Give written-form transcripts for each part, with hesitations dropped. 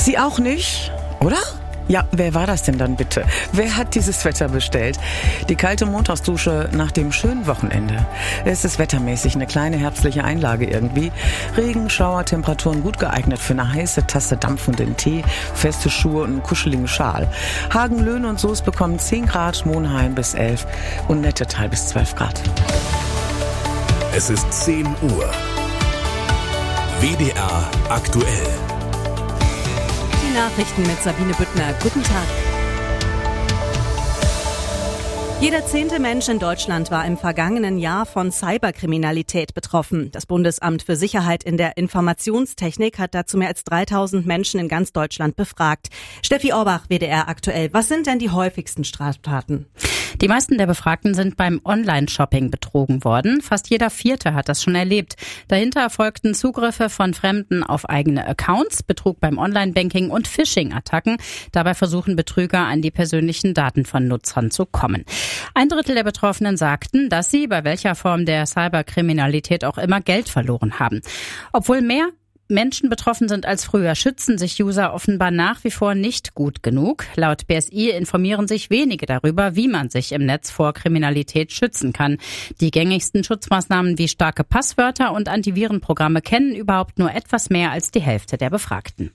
Sie auch nicht, oder? Ja, wer war das denn dann bitte? Wer hat dieses Wetter bestellt? Die kalte Montagsdusche nach dem schönen Wochenende. Es ist wettermäßig eine kleine herbstliche Einlage irgendwie. Regen, Schauer, Temperaturen gut geeignet für eine heiße Tasse dampfenden Tee, feste Schuhe und einen kuscheligen Schal. Hagen, Löhne und Soest bekommen 10 Grad, Monheim bis 11 und Nettetal bis 12 Grad. Es ist 10 Uhr. WDR aktuell. Die Nachrichten mit Sabine Büttner. Guten Tag. Jeder 10. Mensch in Deutschland war im vergangenen Jahr von Cyberkriminalität betroffen. Das Bundesamt für Sicherheit in der Informationstechnik hat dazu mehr als 3000 Menschen in ganz Deutschland befragt. Steffi Orbach, WDR aktuell. Was sind denn die häufigsten Straftaten? Die meisten der Befragten sind beim Online-Shopping betrogen worden. Fast jeder Vierte hat das schon erlebt. Dahinter erfolgten Zugriffe von Fremden auf eigene Accounts, Betrug beim Online-Banking und Phishing-Attacken. Dabei versuchen Betrüger, an die persönlichen Daten von Nutzern zu kommen. 1/3 der Betroffenen sagten, dass sie bei welcher Form der Cyberkriminalität auch immer Geld verloren haben. Obwohl mehr Menschen betroffen sind als früher, schützen sich User offenbar nach wie vor nicht gut genug. Laut BSI informieren sich wenige darüber, wie man sich im Netz vor Kriminalität schützen kann. Die gängigsten Schutzmaßnahmen wie starke Passwörter und Antivirenprogramme kennen überhaupt nur etwas mehr als die Hälfte der Befragten.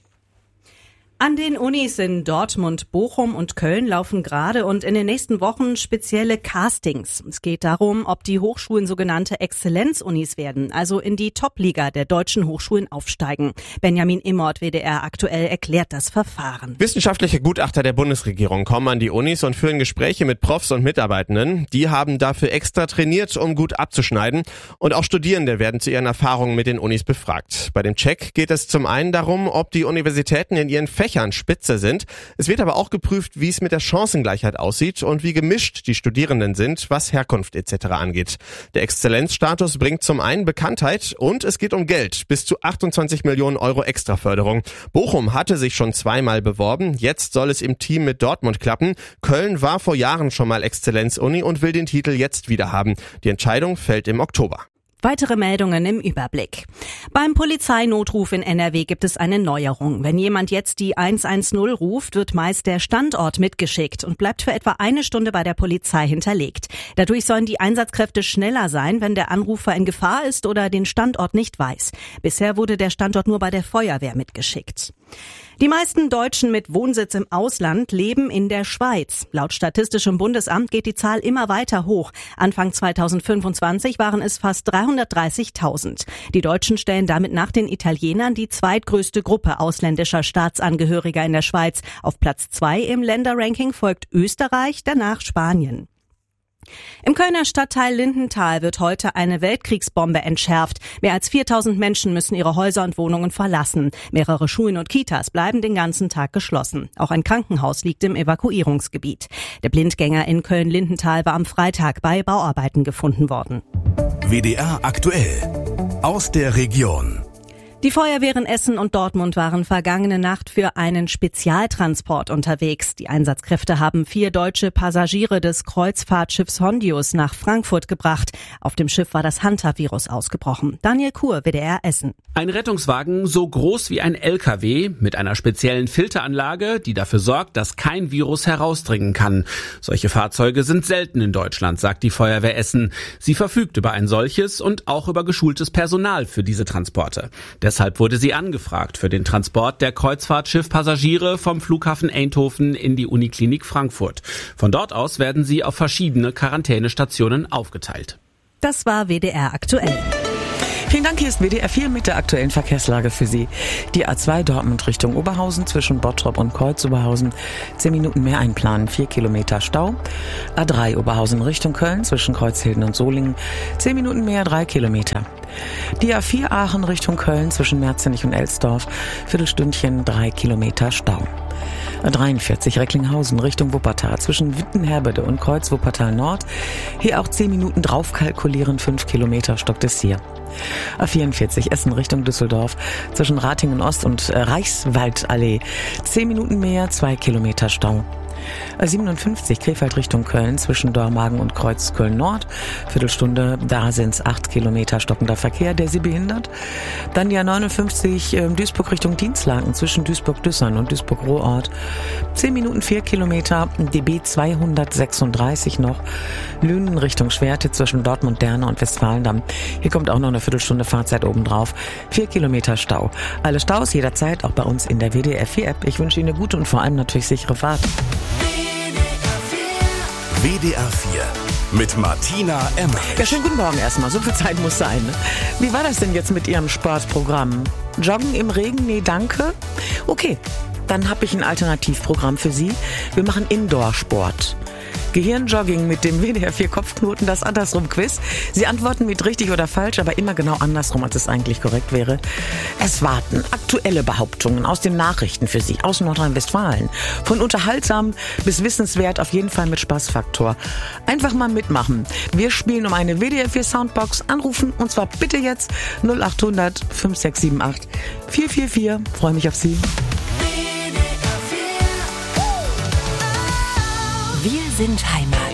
An den Unis in Dortmund, Bochum und Köln laufen gerade und in den nächsten Wochen spezielle Castings. Es geht darum, ob die Hochschulen sogenannte Exzellenzunis werden, also in die Top-Liga der deutschen Hochschulen aufsteigen. Benjamin Immort, WDR aktuell, erklärt das Verfahren. Wissenschaftliche Gutachter der Bundesregierung kommen an die Unis und führen Gespräche mit Profs und Mitarbeitenden. Die haben dafür extra trainiert, um gut abzuschneiden. Und auch Studierende werden zu ihren Erfahrungen mit den Unis befragt. Bei dem Check geht es zum einen darum, ob die Universitäten in ihren Fächern spitze sind. Es wird aber auch geprüft, wie es mit der Chancengleichheit aussieht und wie gemischt die Studierenden sind, was Herkunft etc. angeht. Der Exzellenzstatus bringt zum einen Bekanntheit und es geht um Geld, bis zu 28 Millionen Euro Extraförderung. Bochum hatte sich schon zweimal beworben, jetzt soll es im Team mit Dortmund klappen. Köln war vor Jahren schon mal Exzellenzuni und will den Titel jetzt wieder haben. Die Entscheidung fällt im Oktober. Weitere Meldungen im Überblick. Beim Polizeinotruf in NRW gibt es eine Neuerung. Wenn jemand jetzt die 110 ruft, wird meist der Standort mitgeschickt und bleibt für etwa eine Stunde bei der Polizei hinterlegt. Dadurch sollen die Einsatzkräfte schneller sein, wenn der Anrufer in Gefahr ist oder den Standort nicht weiß. Bisher wurde der Standort nur bei der Feuerwehr mitgeschickt. Die meisten Deutschen mit Wohnsitz im Ausland leben in der Schweiz. Laut Statistischem Bundesamt geht die Zahl immer weiter hoch. Anfang 2025 waren es fast 330.000. Die Deutschen stellen damit nach den Italienern die zweitgrößte Gruppe ausländischer Staatsangehöriger in der Schweiz. Auf Platz 2 im Länderranking folgt Österreich, danach Spanien. Im Kölner Stadtteil Lindenthal wird heute eine Weltkriegsbombe entschärft. Mehr als 4000 Menschen müssen ihre Häuser und Wohnungen verlassen. Mehrere Schulen und Kitas bleiben den ganzen Tag geschlossen. Auch ein Krankenhaus liegt im Evakuierungsgebiet. Der Blindgänger in Köln-Lindenthal war am Freitag bei Bauarbeiten gefunden worden. WDR aktuell. Aus der Region. Die Feuerwehren Essen und Dortmund waren vergangene Nacht für einen Spezialtransport unterwegs. Die Einsatzkräfte haben 4 deutsche Passagiere des Kreuzfahrtschiffs Hondius nach Frankfurt gebracht. Auf dem Schiff war das Hanta-Virus ausgebrochen. Daniel Kuhr, WDR Essen. Ein Rettungswagen so groß wie ein LKW mit einer speziellen Filteranlage, die dafür sorgt, dass kein Virus herausdringen kann. Solche Fahrzeuge sind selten in Deutschland, sagt die Feuerwehr Essen. Sie verfügt über ein solches und auch über geschultes Personal für diese Transporte. Deshalb wurde sie angefragt für den Transport der Kreuzfahrtschiffpassagiere vom Flughafen Eindhoven in die Uniklinik Frankfurt. Von dort aus werden sie auf verschiedene Quarantänestationen aufgeteilt. Das war WDR aktuell. Vielen Dank, hier ist WDR 4 mit der aktuellen Verkehrslage für Sie. Die A2 Dortmund Richtung Oberhausen zwischen Bottrop und Kreuz-Oberhausen 10 Minuten mehr einplanen, 4 Kilometer Stau. A3 Oberhausen Richtung Köln zwischen Kreuzhilden und Solingen 10 Minuten mehr, 3 Kilometer. Die A4 Aachen Richtung Köln zwischen Merzenich und Elsdorf, Viertelstündchen, 3 Kilometer Stau. A43 Recklinghausen Richtung Wuppertal zwischen Wittenherbede und Kreuz Wuppertal Nord. Hier auch 10 Minuten draufkalkulieren, 5 Kilometer stockt es hier. A44 Essen Richtung Düsseldorf zwischen Ratingen Ost und Reichswaldallee 10 Minuten mehr, 2 Kilometer Stau. A57 Krefeld Richtung Köln zwischen Dormagen und Kreuz Köln-Nord. Viertelstunde, da sind es 8 Kilometer stockender Verkehr, der sie behindert. Dann die A59 Duisburg Richtung Dienstlaken zwischen Duisburg-Düssern und Duisburg-Rohort. 10 Minuten 4 Kilometer, DB 236 noch. Lünen Richtung Schwerte zwischen Dortmund-Derne und Westfalendamm. Hier kommt auch noch eine Viertelstunde Fahrzeit obendrauf. 4 Kilometer Stau. Alle Staus jederzeit auch bei uns in der WDR 4 App. Ich wünsche Ihnen eine gute und vor allem natürlich sichere Fahrt. WDR 4 mit Martina Emmer. Ja, schönen guten Morgen erstmal. So viel Zeit muss sein. Ne? Wie war das denn jetzt mit Ihrem Sportprogramm? Joggen im Regen? Nee, danke. Okay, dann habe ich ein Alternativprogramm für Sie. Wir machen Indoor-Sport. Gehirnjogging mit dem WDR 4 Kopfknoten, das Andersrum-Quiz. Sie antworten mit richtig oder falsch, aber immer genau andersrum, als es eigentlich korrekt wäre. Es warten aktuelle Behauptungen aus den Nachrichten für Sie, aus Nordrhein-Westfalen. Von unterhaltsam bis wissenswert, auf jeden Fall mit Spaßfaktor. Einfach mal mitmachen. Wir spielen um eine WDR 4 Soundbox. Anrufen, und zwar bitte jetzt 0800 5678 444. Freue mich auf Sie. Wir sind Heimat.